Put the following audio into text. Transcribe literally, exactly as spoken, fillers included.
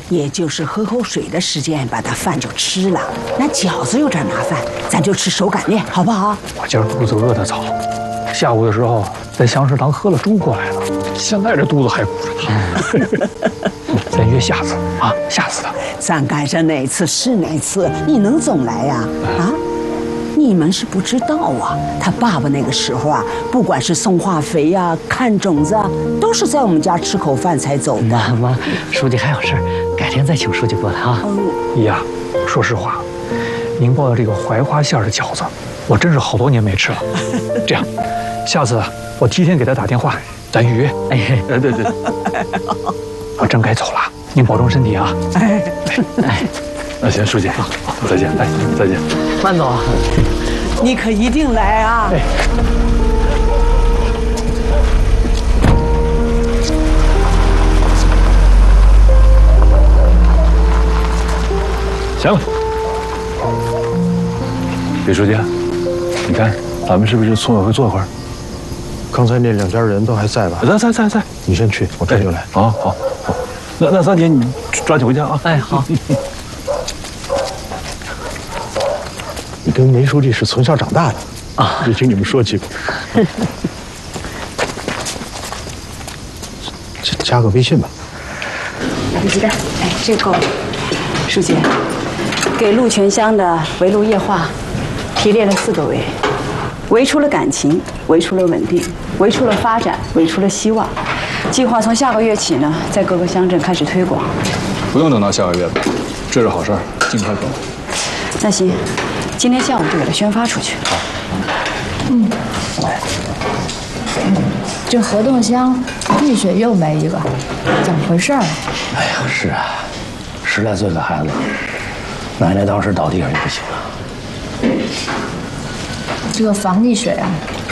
也就是喝口水的时间，把他饭就吃了。那饺子有点麻烦，咱就吃手擀面，好不好？ 我今儿肚子饿得早，下午的时候在香食堂喝了粥过来了，现在这肚子还鼓着疼。咱约下次啊，下次的。 咱赶上哪次是哪次，你能总来呀？啊？你们是不知道啊，他爸爸那个时候啊，不管是送化肥呀、啊、看种子啊，都是在我们家吃口饭才走的。 妈妈，书记还有事，改天再请书记过来啊。 姨呀，说实话，您包的这个槐花馅的饺子，我真是好多年没吃了。这样，下次我提前给他打电话，咱预约。 哎， 对对对。我真该走了，您保重身体啊。哎哎，那行，书记，好，再见，哎，再见。 慢走啊。 你可一定来啊！ 哎，行了，李书记，你看咱们是不是村委会坐会儿？ 刚才那两家人都还在吧？ 在在在在， 你先去，我这就来。 啊，好，好，那那三姐你抓紧回家啊！ 哎，好。 你跟梅书记是从小长大的啊，没听你们说起过。加个微信吧。 你记得，哎，这够了。书记，给鹿泉乡的围炉夜话提炼了四个围，围出了感情，围出了稳定，围出了发展，围出了希望。计划从下个月起呢，在各个乡镇开始推广。 不用等到下个月了，这是好事儿，尽快搞。 那行。今天下午就给他宣发出去。好。 嗯。这河洞乡溺水又没一个，怎么回事啊？ 哎呀，是啊，十来岁的孩子，奶奶当时倒地上就不行了。 这个防溺水啊，